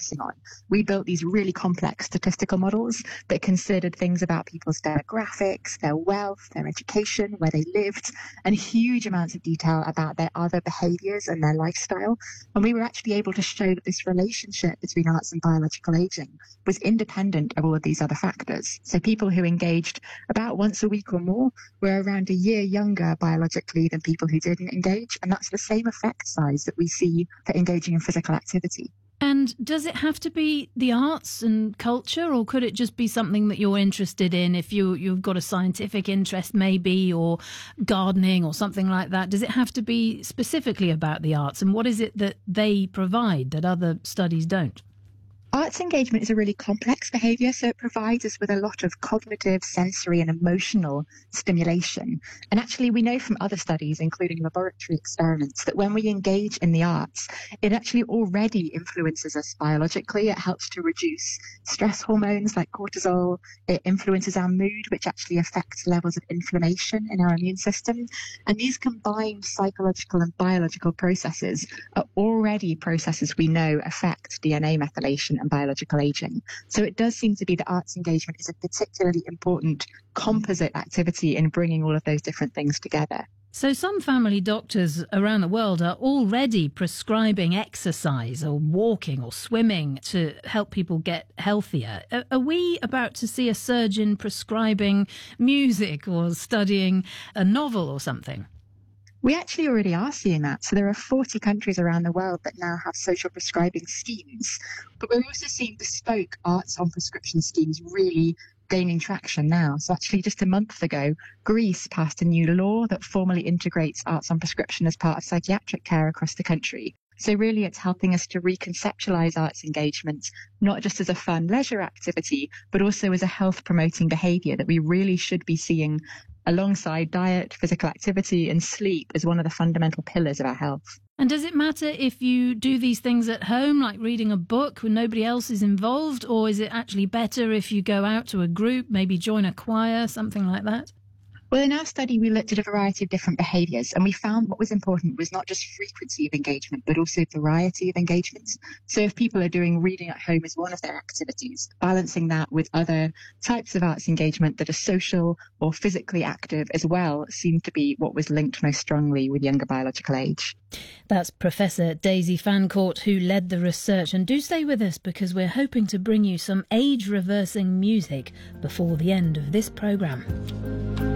focusing on. We built these really complex statistical models that considered things about people's demographics, their wealth, their education, where they lived, and huge amounts of detail about their other behaviors and their lifestyle. And we were actually able to show that this relationship between arts and biological aging was independent of all of these other factors. So people who engaged about once a week or more were around a year younger biologically than people who didn't engage. And that's the same effect size that we see for engaging in physical activity. And does it have to be the arts and culture, or could it just be something that you're interested in? If you've got a scientific interest maybe, or gardening or something like that, does it have to be specifically about the arts? And what is it that they provide that other studies don't? Arts engagement is a really complex behaviour, so it provides us with a lot of cognitive, sensory and emotional stimulation. And actually, we know from other studies, including laboratory experiments, that when we engage in the arts, it actually already influences us biologically. It helps to reduce stress hormones like cortisol. It influences our mood, which actually affects levels of inflammation in our immune system. And these combined psychological and biological processes are already processes we know affect DNA methylation and biological aging. So it does seem to be that arts engagement is a particularly important composite activity in bringing all of those different things together. So some family doctors around the world are already prescribing exercise or walking or swimming to help people get healthier. Are we about to see a surge in prescribing music or studying a novel or something? We actually already are seeing that. So there are 40 countries around the world that now have social prescribing schemes. But we're also seeing bespoke arts on prescription schemes really gaining traction now. So actually just a month ago, Greece passed a new law that formally integrates arts on prescription as part of psychiatric care across the country. So really it's helping us to reconceptualize arts engagement, not just as a fun leisure activity, but also as a health promoting behavior that we really should be seeing alongside diet, physical activity and sleep as one of the fundamental pillars of our health. And does it matter if you do these things at home, like reading a book when nobody else is involved, or is it actually better if you go out to a group, maybe join a choir, something like that? Well, in our study, we looked at a variety of different behaviours, and we found what was important was not just frequency of engagement, but also variety of engagement. So if people are doing reading at home as one of their activities, balancing that with other types of arts engagement that are social or physically active as well seemed to be what was linked most strongly with younger biological age. That's Professor Daisy Fancourt, who led the research. And do stay with us, because we're hoping to bring you some age-reversing music before the end of this programme.